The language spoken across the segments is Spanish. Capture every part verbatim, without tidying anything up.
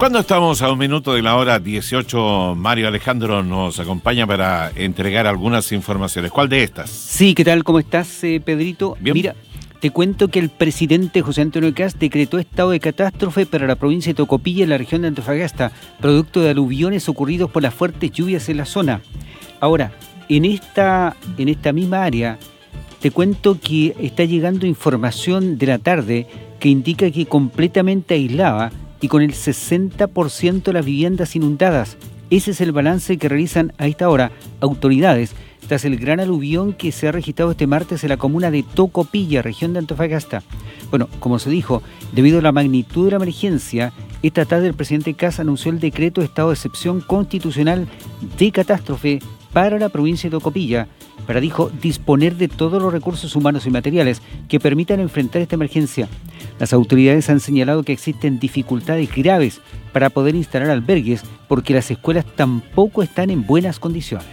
Cuando estamos a un minuto de la hora dieciocho, Mario Alejandro nos acompaña para entregar algunas informaciones. ¿Cuál de estas? Sí, ¿qué tal? ¿Cómo estás, eh, Pedrito? Bien. Mira, te cuento que el presidente José Antonio Kast decretó estado de catástrofe para la provincia de Tocopilla, en la región de Antofagasta, producto de aluviones ocurridos por las fuertes lluvias en la zona. Ahora, en esta, en esta misma área, te cuento que está llegando información de la tarde que indica que completamente aislada y con el sesenta por ciento de las viviendas inundadas. Ese es el balance que realizan a esta hora autoridades tras el gran aluvión que se ha registrado este martes en la comuna de Tocopilla, región de Antofagasta. Bueno, como se dijo, debido a la magnitud de la emergencia, esta tarde el presidente Kast anunció el decreto de estado de excepción constitucional de catástrofe para la provincia de Tocopilla, para, dijo, disponer de todos los recursos humanos y materiales que permitan enfrentar esta emergencia. Las autoridades han señalado que existen dificultades graves para poder instalar albergues porque las escuelas tampoco están en buenas condiciones.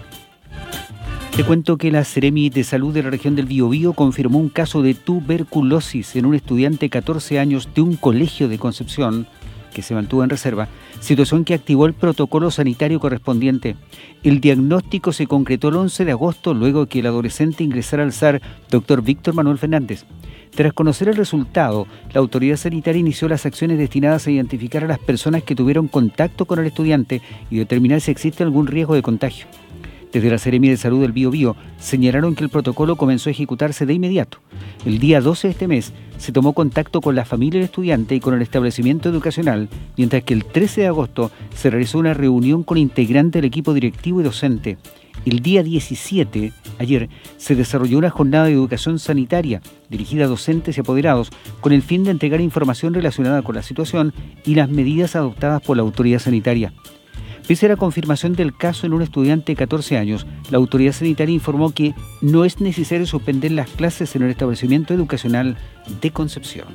Te cuento que la Seremi de Salud de la región del Biobío confirmó un caso de tuberculosis en un estudiante de catorce años de un colegio de Concepción que se mantuvo en reserva, situación que activó el protocolo sanitario correspondiente. El diagnóstico se concretó el once de agosto, luego que el adolescente ingresara al S A R doctor Víctor Manuel Fernández. Tras conocer el resultado, la autoridad sanitaria inició las acciones destinadas a identificar a las personas que tuvieron contacto con el estudiante y determinar si existe algún riesgo de contagio. Desde la Seremi de Salud del Biobío señalaron que el protocolo comenzó a ejecutarse de inmediato. El día doce de este mes se tomó contacto con la familia del estudiante y con el establecimiento educacional, mientras que el trece de agosto se realizó una reunión con integrantes del equipo directivo y docente. El día diecisiete, ayer, se desarrolló una jornada de educación sanitaria dirigida a docentes y apoderados con el fin de entregar información relacionada con la situación y las medidas adoptadas por la autoridad sanitaria. Pese a la confirmación del caso en un estudiante de catorce años, la autoridad sanitaria informó que no es necesario suspender las clases en el establecimiento educacional de Concepción.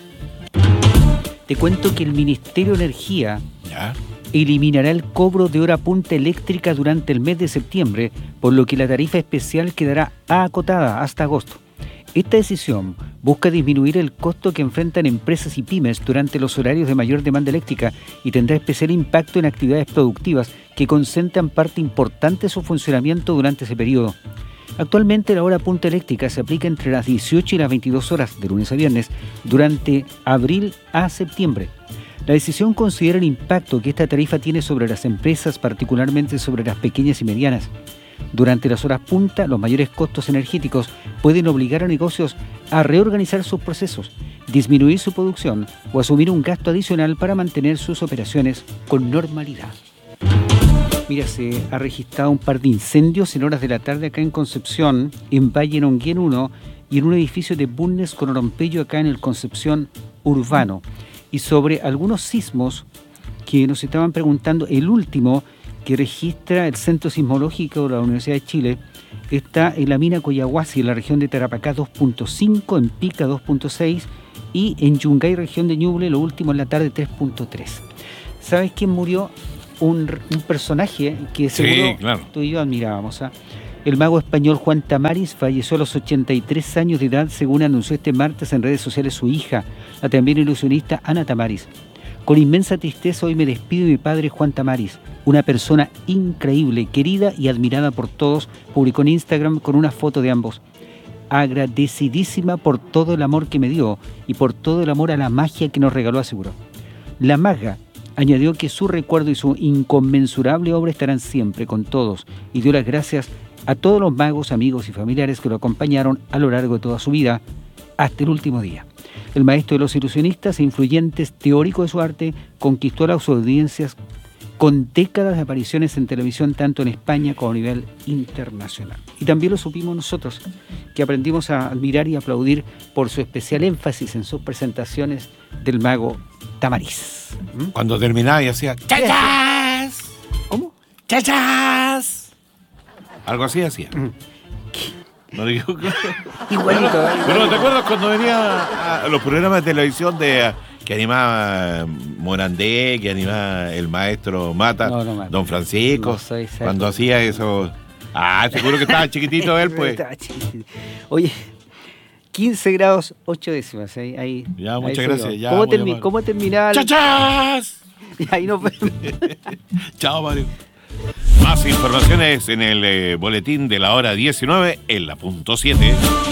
Te cuento que el Ministerio de Energía ¿Ya? eliminará el cobro de hora punta eléctrica durante el mes de septiembre, por lo que la tarifa especial quedará acotada hasta agosto. Esta decisión busca disminuir el costo que enfrentan empresas y pymes durante los horarios de mayor demanda eléctrica y tendrá especial impacto en actividades productivas que concentran parte importante de su funcionamiento durante ese periodo. Actualmente la hora punta eléctrica se aplica entre las dieciocho y las veintidós horas de lunes a viernes durante abril a septiembre. La decisión considera el impacto que esta tarifa tiene sobre las empresas, particularmente sobre las pequeñas y medianas. Durante las horas punta, los mayores costos energéticos pueden obligar a negocios a reorganizar sus procesos, disminuir su producción o asumir un gasto adicional para mantener sus operaciones con normalidad. Mira, se ha registrado un par de incendios en horas de la tarde acá en Concepción, en Valle Nonguén uno y en un edificio de Bulnes con Orompello acá en el Concepción Urbano. Y sobre algunos sismos que nos estaban preguntando, el último que registra el Centro Sismológico de la Universidad de Chile está en la mina Coyahuasi, en la región de Tarapacá dos punto cinco, en Pica dos punto seis y en Yungay, región de Ñuble, lo último en la tarde tres punto tres. ¿Sabes quién murió? Un, un personaje que seguro sí, claro. tú y yo admirábamos. ¿eh? El mago español Juan Tamariz falleció a los ochenta y tres años de edad, según anunció este martes en redes sociales su hija, la también ilusionista Ana Tamariz. Con inmensa tristeza hoy me despido de mi padre Juan Tamariz, una persona increíble, querida y admirada por todos, publicó en Instagram con una foto de ambos. Agradecidísima por todo el amor que me dio y por todo el amor a la magia que nos regaló, aseguró. La maga añadió que su recuerdo y su inconmensurable obra estarán siempre con todos y dio las gracias a todos los magos, amigos y familiares que lo acompañaron a lo largo de toda su vida, hasta el último día. El maestro de los ilusionistas e influyentes teórico de su arte conquistó a las audiencias con décadas de apariciones en televisión tanto en España como a nivel internacional. Y también lo supimos nosotros, que aprendimos a admirar y aplaudir por su especial énfasis en sus presentaciones del mago Tamariz. ¿Mm? Cuando terminaba y hacía ¡chachas! ¿Cómo? ¡Chachas! Algo así hacía. Mm. No digo Igualito. Bueno, ¿te acuerdas cuando venía a los programas de televisión de que animaba Morandé, que animaba el maestro Mata, no, no, Don Francisco, no soy cuando hacía eso? Ah, seguro que estaba chiquitito él, pues. Estaba chiquitito. Oye, quince grados, ocho décimas. Ahí, ahí, ya, ahí muchas gracias. Ya, ¿Cómo, termi ¿Cómo terminaba? ¡Chachas! Y ahí nos vemos. Chao, Mario. Más informaciones en el eh, boletín de la hora diecinueve en la punto siete.